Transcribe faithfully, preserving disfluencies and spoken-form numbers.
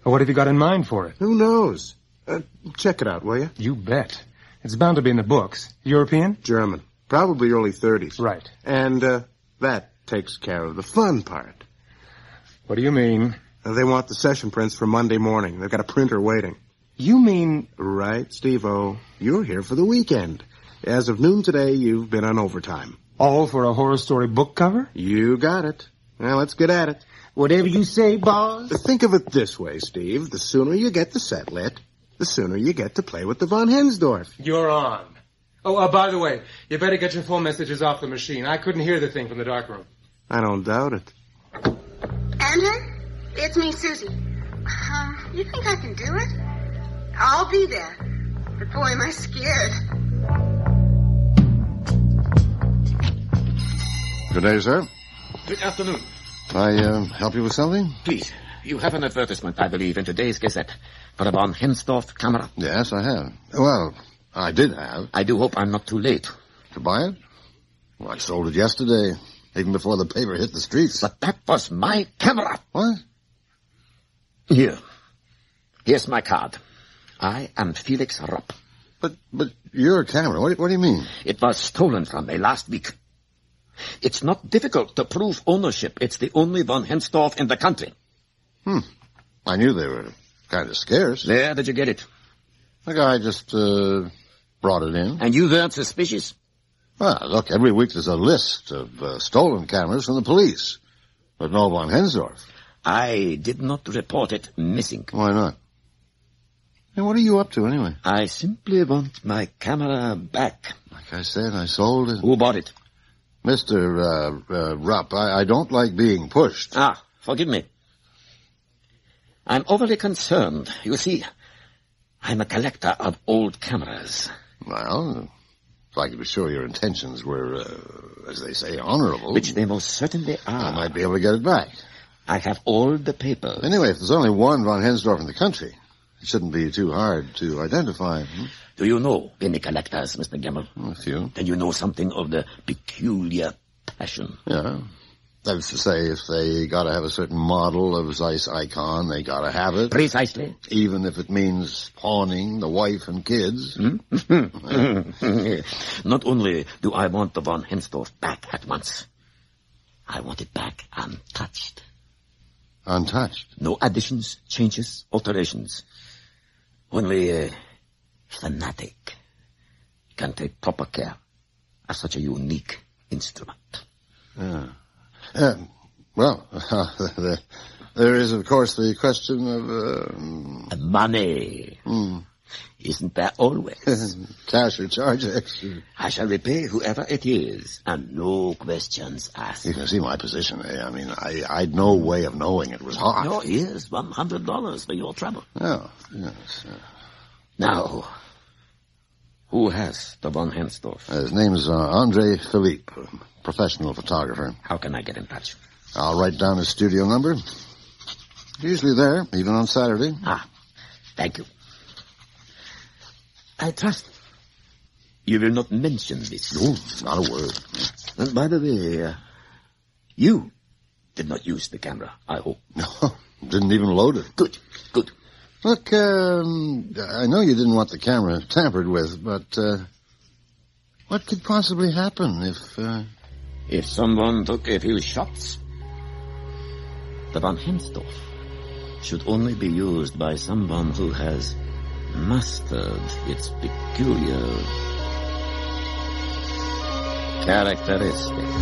Well, what have you got in mind for it? Who knows? Uh, check it out, will you? You bet. It's bound to be in the books. European? German. Probably early thirties. Right. And uh, that takes care of the fun part. What do you mean? Uh, they want the session prints for Monday morning. They've got a printer waiting. You mean... Right, Steve-O. You're here for the weekend. As of noon today, you've been on overtime. All for a horror story book cover? You got it. Now, let's get at it. Whatever you say, boss. Think of it this way, Steve. The sooner you get the set lit, the sooner you get to play with the von Hensdorf. You're on. Oh, uh, by the way, you better get your phone messages off the machine. I couldn't hear the thing from the dark room. I don't doubt it. Andrew? It's me, Susie. Uh, you think I can do it? I'll be there. But boy, am I scared. Good day, sir. Good afternoon. I uh, help you with something? Please, you have an advertisement, I believe, in today's Gazette for a von Hensdorf camera. Yes, I have. Well, I did have. I do hope I'm not too late. To buy it? Well, I sold it yesterday, even before the paper hit the streets. But that was my camera. What? Here. Here's my card. I am Felix Rupp. But, but your camera, what, what do you mean? It was stolen from me last week. It's not difficult to prove ownership. It's the only von Hensdorf in the country. Hmm. I knew they were kind of scarce. Where did you get it? The guy just, uh, brought it in. And you weren't suspicious? Well, look, every week there's a list of uh, stolen cameras from the police. But no von Hensdorf. I did not report it missing. Why not? And what are you up to, anyway? I simply want my camera back. Like I said, I sold it. Who bought it? Mister Uh, uh, Rupp, I, I don't like being pushed. Ah, forgive me. I'm overly concerned. You see, I'm a collector of old cameras. Well, if I could be sure your intentions were, uh, as they say, honorable. Which they most certainly are. I might be able to get it back. I have all the papers. Anyway, if there's only one von Hensdorf in the country, it shouldn't be too hard to identify. Hmm? Do you know any collectors, Mister Gemmell? A few. Then you know something of the peculiar passion. Yeah. That is to say, if they gotta have a certain model of Zeiss icon, they gotta have it. Precisely. Even if it means pawning the wife and kids. Hmm? Not only do I want the von Hensdorf back at once, I want it back untouched. Untouched? No additions, changes, alterations. Only a fanatic can take proper care of such a unique instrument. Yeah. Uh, well, uh, there is, of course, the question of... Uh, Money. Hmm. Isn't there always? Cash or charge extra. I shall repay whoever it is, and no questions asked. You can see my position, eh? I mean, I, I'd no way of knowing it was hot. No, here's one hundred dollars for your trouble. Oh, yes. Uh, now, who has the von Hensdorf? his name is uh, Andre Philippe, a professional photographer. How can I get in touch? I'll write down his studio number. Usually there, even on Saturday. Ah, thank you. I trust you will not mention this. No, not a word. And by the way, uh, you did not use the camera, I hope. No, didn't even load it. Good, good. Look, um, I know you didn't want the camera tampered with, but uh, what could possibly happen if... Uh... If someone took a few shots, the von Hensdorf should only be used by someone who has mastered its peculiar characteristics.